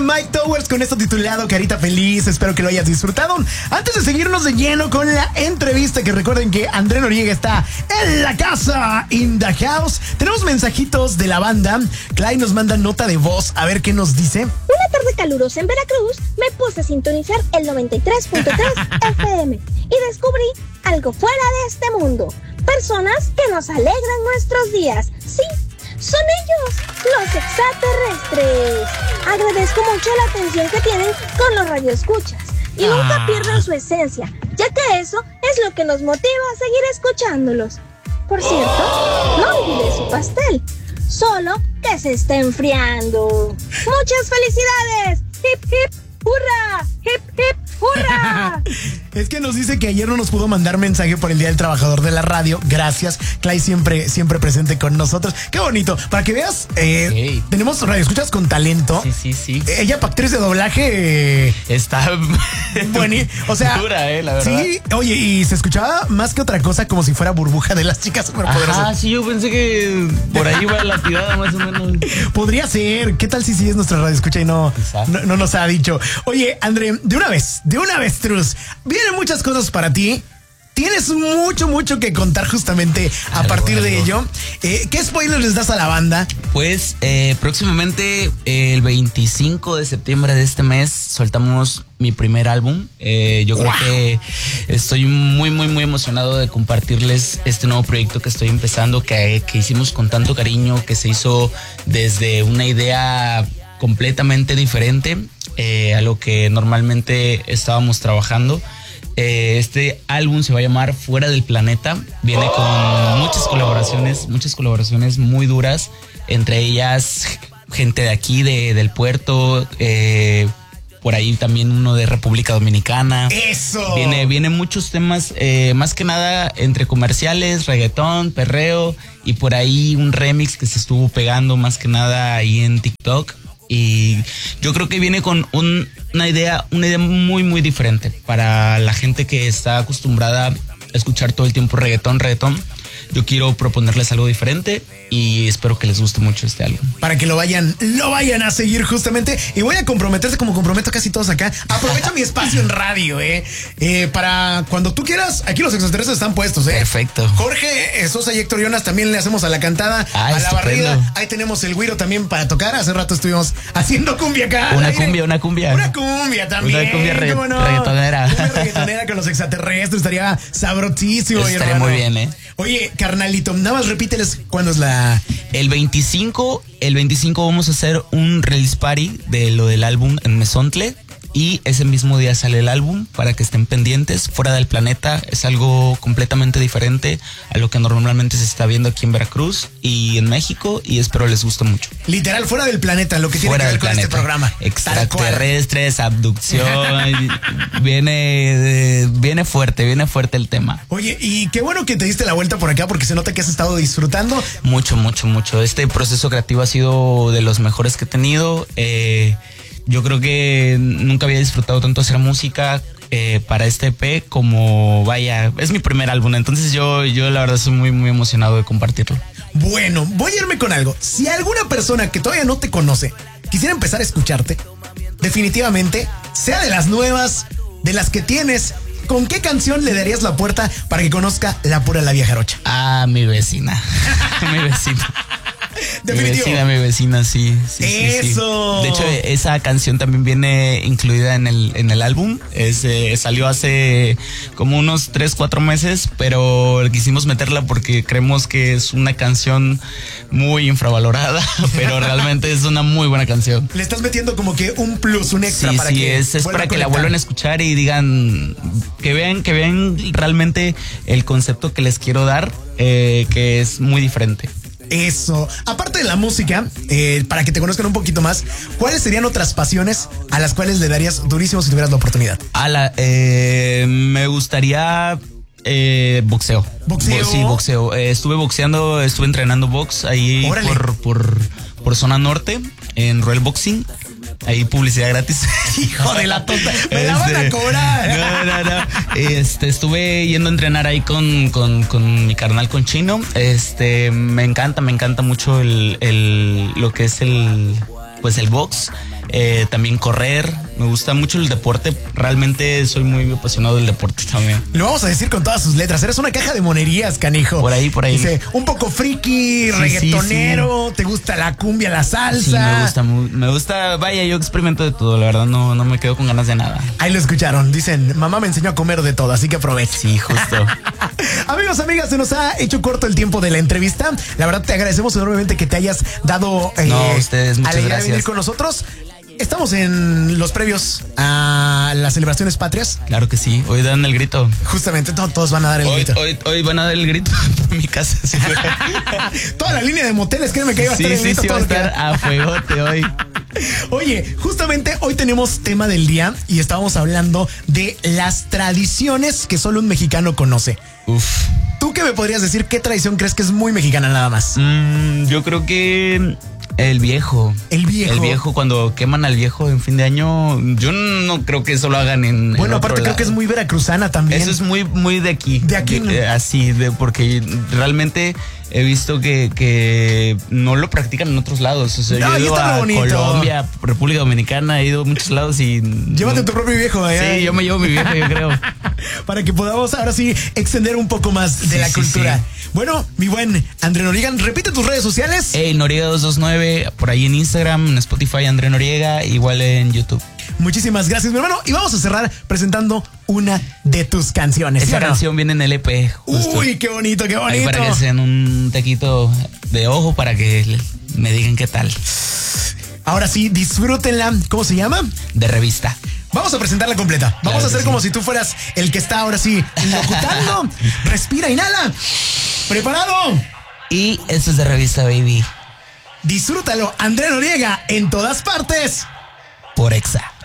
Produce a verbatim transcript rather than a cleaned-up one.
Mike Towers con esto titulado Carita Feliz. Espero que lo hayas disfrutado. Antes de seguirnos de lleno con la entrevista, que recuerden que André Noriega está en la casa, in the house. Tenemos mensajitos de la banda. Clay nos manda nota de voz. A ver qué nos dice. Una tarde calurosa en Veracruz, me puse a sintonizar el noventa y tres punto tres F M y descubrí algo fuera de este mundo. Personas que nos alegran nuestros días. Sí, son ellos, los extraterrestres. Agradezco mucho la atención que tienen con los radioescuchas y ah. nunca pierdan su esencia, ya que eso es lo que nos motiva a seguir escuchándolos. Por cierto, no olvide su pastel, solo que se está enfriando. ¡Muchas felicidades! ¡Hip, hip, hurra! ¡Hip, hip, hurra! Es que nos dice que ayer no nos pudo mandar mensaje por el Día del Trabajador de la Radio. Gracias, Clay, siempre, siempre presente con nosotros. Qué bonito. Para que veas, eh, okay. tenemos radioescuchas con talento. Sí, sí, sí. Ella, para actriz de doblaje, eh, está bueno, o sea, dura, eh, la verdad. Sí, oye, y se escuchaba más que otra cosa como si fuera Burbuja de las chicas superpoderosas. Ah, sí, yo pensé que por ahí iba la tirada más o menos. Podría ser. ¿Qué tal si sí es nuestra radioescucha y no, no, no nos ha dicho? Oye, André, de una vez, de una vez, Truz, vienen muchas cosas para ti. Tienes mucho, mucho que contar justamente a algo, partir algo. de ello. Eh, ¿Qué spoilers les das a la banda? Pues eh, próximamente, eh, el veinticinco de septiembre de este mes, soltamos mi primer álbum. Eh, yo creo wow. que estoy muy, muy, muy emocionado de compartirles este nuevo proyecto que estoy empezando, que, que hicimos con tanto cariño, que se hizo desde una idea completamente diferente eh, a lo que normalmente estábamos trabajando. Eh, este álbum se va a llamar Fuera del Planeta. Viene con muchas colaboraciones, muchas colaboraciones muy duras, entre ellas gente de aquí, de, del puerto, eh, por ahí también uno de República Dominicana. ¡Eso! Viene, viene muchos temas, eh, más que nada entre comerciales, reggaetón, perreo y por ahí un remix que se estuvo pegando más que nada ahí en TikTok. Y yo creo que viene con un, una idea, una idea muy, muy diferente para la gente que está acostumbrada a escuchar todo el tiempo reggaetón, reggaetón. Yo quiero proponerles algo diferente y espero que les guste mucho este álbum. Para que lo vayan, lo vayan a seguir justamente. Y voy a comprometerte como comprometo a casi todos acá. Aprovecha mi espacio en radio, eh. eh. Para cuando tú quieras, aquí los extraterrestres están puestos, eh. Perfecto. Jorge, Sosa y Héctor Jonas también le hacemos a la cantada, ah, a la estupendo. barrida. Ahí tenemos el güiro también para tocar. Hace rato estuvimos haciendo cumbia acá. Una cumbia, una cumbia. Una cumbia también. Una cumbia re no? reggaetonera. Una reggaetonera con los extraterrestres. Estaría sabrosísimo. Estaría muy bien, eh. Oye, carnalito, nada más repíteles cuándo es la... El veinticinco, el veinticinco vamos a hacer un release party de lo del álbum en Mesontle. Y ese mismo día sale el álbum para que estén pendientes. Fuera del Planeta es algo completamente diferente a lo que normalmente se está viendo aquí en Veracruz y en México, y espero les guste mucho. Literal, fuera del planeta, lo que tiene fuera que ver con planeta. Este programa. Extraterrestres, abducción. viene, viene fuerte, viene fuerte el tema. Oye, y qué bueno que te diste la vuelta por acá, porque se nota que has estado disfrutando. Mucho, mucho, mucho. Este proceso creativo ha sido de los mejores que he tenido. Eh... Yo creo que nunca había disfrutado tanto hacer música eh, para este E P como, vaya, es mi primer álbum, entonces yo, yo la verdad soy muy, muy emocionado de compartirlo. Bueno, voy a irme con algo. Si alguna persona que todavía no te conoce quisiera empezar a escucharte, definitivamente, sea de las nuevas, de las que tienes, ¿con qué canción le darías la puerta para que conozca La Pura La Vieja Jarocha? Ah, mi vecina, mi vecina. Definitivo. Mi vecina, mi vecina, sí. sí Eso. Sí, sí. De hecho, esa canción también viene incluida en el, en el álbum. Es, eh, salió hace como unos tres, cuatro meses, pero quisimos meterla porque creemos que es una canción muy infravalorada, pero realmente es una muy buena canción. Le estás metiendo como que un plus, un extra sí, para sí, que es, es para que la vuelvan a escuchar y digan, que vean, que vean realmente el concepto que les quiero dar, eh, que es muy diferente. Eso. Aparte de la música, eh, para que te conozcan un poquito más, ¿cuáles serían otras pasiones a las cuales le darías durísimo si tuvieras la oportunidad? A la, eh, me gustaría eh, boxeo. ¿Boxeo? Bo- sí, boxeo. Eh, estuve boxeando, estuve entrenando box ahí por, por, por zona norte, en Royal Boxing. Ahí publicidad gratis. Hijo de la tonta. Me la van a cobrar. No, no, no. Este, estuve yendo a entrenar ahí con, con, con mi carnal, con Chino. Este, me encanta, me encanta mucho el, el, lo que es el, pues el box. eh, también correr. Me gusta mucho el deporte. Realmente soy muy apasionado del deporte también. Lo vamos a decir con todas sus letras. Eres una caja de monerías, canijo. Por ahí, por ahí. Dice, un poco friki, sí, reggaetonero, sí, sí. Te gusta la cumbia, la salsa. Sí, me gusta, me gusta, vaya, yo experimento de todo, la verdad, no, no me quedo con ganas de nada. Ahí lo escucharon, dicen, mamá me enseñó a comer de todo, así que aproveche. Sí, justo. Amigos, amigas, se nos ha hecho corto el tiempo de la entrevista. La verdad, te agradecemos enormemente que te hayas dado eh, no, ustedes, muchas alegría gracias. de venir con nosotros. Estamos en los previos a las celebraciones patrias. Claro que sí, hoy dan el grito. Justamente, to- todos van a dar el hoy, grito. Hoy, hoy van a dar el grito en mi casa. Sí. Toda la línea de moteles, créeme que iba a sí, estar el sí, grito sí, todo va a estar a fuegote hoy. Oye, justamente hoy tenemos tema del día y estábamos hablando de las tradiciones que solo un mexicano conoce. Uf. ¿Tú qué me podrías decir? ¿Qué tradición crees que es muy mexicana nada más? Mm, yo creo que el viejo. El viejo. El viejo, cuando queman al viejo en fin de año, yo no creo que eso lo hagan en. Bueno, en aparte creo que es muy veracruzana también. Eso es muy, muy de aquí. De aquí. De, eh, así, de, porque realmente he visto que, que no lo practican en otros lados. O sea, no, yo he ido a bonito. Colombia, República Dominicana, he ido a muchos lados y. Llévate no, tu propio viejo, ¿eh? Sí, yo me llevo mi viejo, yo creo. Para que podamos ahora sí extender un poco más de sí, la sí, cultura. Sí. Bueno, mi buen André Noriega, repite tus redes sociales. Hey, Noriega dos dos nueve, por ahí en Instagram, en Spotify, André Noriega, igual en YouTube. Muchísimas gracias, mi hermano. Y vamos a cerrar presentando una de tus canciones. Esa ¿sí canción viene en el E P. Justo. Uy, qué bonito, qué bonito. Ahí para que sean un taquito de ojo para que me digan qué tal. Ahora sí, disfrútenla. ¿Cómo se llama? De Revista. Vamos a presentarla completa. Vamos claro a hacer sí. como si tú fueras el que está ahora sí locutando. Respira, inhala. ¿Preparado? Y esto es De Revista, baby. Disfrútalo, André Noriega, en todas partes. Por Exa.